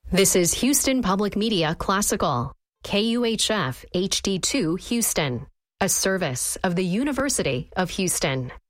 This is Houston Public Media Classical, KUHF HD2 Houston, a service of the University of Houston.